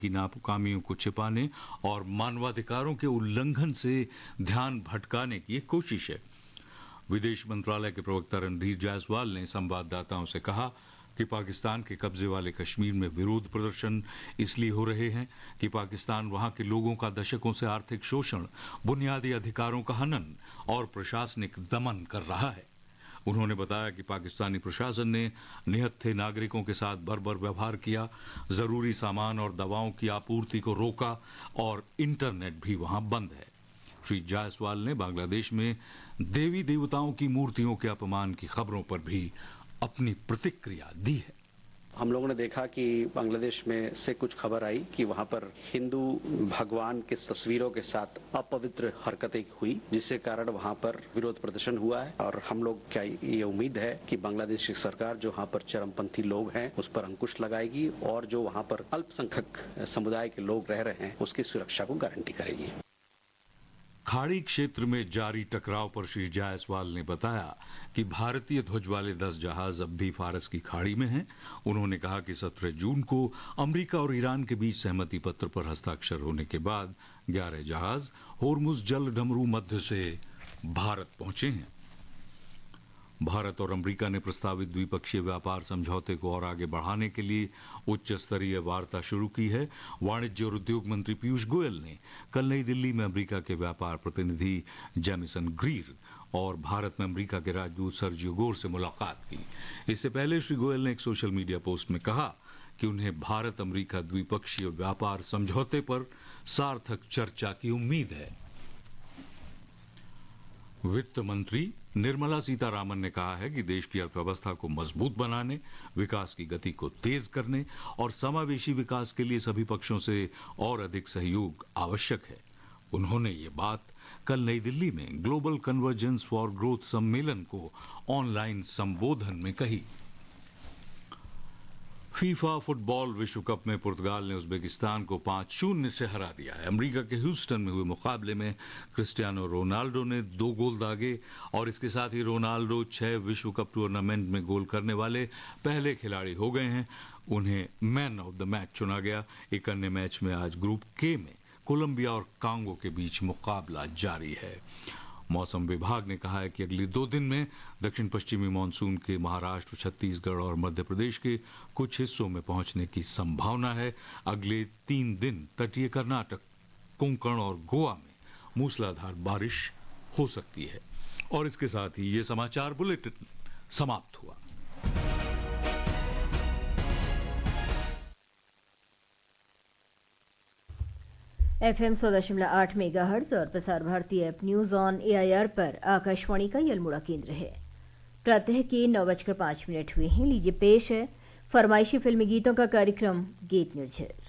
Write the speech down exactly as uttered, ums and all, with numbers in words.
की नाकामियों को छिपाने और मानवाधिकारों के उल्लंघन से ध्यान भटकाने की एक कोशिश है। विदेश मंत्रालय के प्रवक्ता रणधीर जायसवाल ने संवाददाताओं से कहा कि पाकिस्तान के कब्जे वाले कश्मीर में विरोध प्रदर्शन इसलिए हो रहे हैं कि पाकिस्तान वहां के लोगों का दशकों से आर्थिक शोषण, बुनियादी अधिकारों का हनन और प्रशासनिक दमन कर रहा है। उन्होंने बताया कि पाकिस्तानी प्रशासन ने निहत्थे नागरिकों के साथ बर्बर व्यवहार किया, जरूरी सामान और दवाओं की आपूर्ति को रोका और इंटरनेट भी वहां बंद है। श्री जायसवाल ने बांग्लादेश में देवी देवताओं की मूर्तियों के अपमान की खबरों पर भी अपनी प्रतिक्रिया दी है। हम लोगों ने देखा कि बांग्लादेश में से कुछ खबर आई कि वहां पर हिंदू भगवान के तस्वीरों के साथ अपवित्र हरकतें हुई, जिसके कारण वहां पर विरोध प्रदर्शन हुआ है। और हम लोग क्या ये उम्मीद है कि बांग्लादेश की सरकार जो वहां पर चरमपंथी लोग हैं उस पर अंकुश लगाएगी और जो वहां पर अल्पसंख्यक समुदाय के लोग रह रहे हैं उसकी सुरक्षा को गारंटी करेगी। खाड़ी क्षेत्र में जारी टकराव पर श्री जायसवाल ने बताया कि भारतीय ध्वज वाले दस जहाज अब भी फारस की खाड़ी में हैं। उन्होंने कहा कि सत्रह जून को अमेरिका और ईरान के बीच सहमति पत्र पर हस्ताक्षर होने के बाद ग्यारह जहाज होर्मुज जल डमरू मध्य से भारत पहुंचे हैं। भारत और अमेरिका ने प्रस्तावित द्विपक्षीय व्यापार समझौते को और आगे बढ़ाने के लिए उच्च स्तरीय वार्ता शुरू की है। वाणिज्य और उद्योग मंत्री पीयूष गोयल ने कल नई दिल्ली में अमेरिका के व्यापार प्रतिनिधि जेमिसन ग्रीर और भारत में अमेरिका के राजदूत सर्जियो गोर से मुलाकात की। इससे पहले श्री गोयल ने एक सोशल मीडिया पोस्ट में कहा कि उन्हें भारत अमेरिका द्विपक्षीय व्यापार समझौते पर सार्थक चर्चा की उम्मीद है। वित्त मंत्री निर्मला सीतारामन ने कहा है कि देश की अर्थव्यवस्था को मजबूत बनाने, विकास की गति को तेज करने और समावेशी विकास के लिए सभी पक्षों से और अधिक सहयोग आवश्यक है। उन्होंने ये बात कल नई दिल्ली में ग्लोबल कन्वर्जेंस फॉर ग्रोथ सम्मेलन को ऑनलाइन संबोधन में कही। फीफा फुटबॉल विश्व कप में पुर्तगाल ने उज्बेकिस्तान को पांच शून्य से हरा दिया है। अमेरिका के ह्यूस्टन में हुए मुकाबले में क्रिस्टियानो रोनाल्डो ने दो गोल दागे और इसके साथ ही रोनाल्डो छह विश्व कप टूर्नामेंट में गोल करने वाले पहले खिलाड़ी हो गए हैं। उन्हें मैन ऑफ द मैच चुना गया। एक अन्य मैच में आज ग्रुप के में कोलंबिया और कांगो के बीच मुकाबला जारी है। मौसम विभाग ने कहा है कि अगले दो दिन में दक्षिण पश्चिमी मानसून के महाराष्ट्र, छत्तीसगढ़ और मध्य प्रदेश के कुछ हिस्सों में पहुंचने की संभावना है। अगले तीन दिन तटीय कर्नाटक, कोंकण और गोवा में मूसलाधार बारिश हो सकती है। और इसके साथ ही ये समाचार बुलेटिन समाप्त हुआ। एफ एम सौ दशमलव आठ मेगा हर्ट्ज और Prasar Bharati app news on A I R पर आकाशवाणी का यलमुड़ा केंद्र है। प्रातः के नौ बजकर पांच मिनट हुए हैं। लीजिए पेश है फरमाइशी फिल्मी गीतों का कार्यक्रम गीत निर्झर।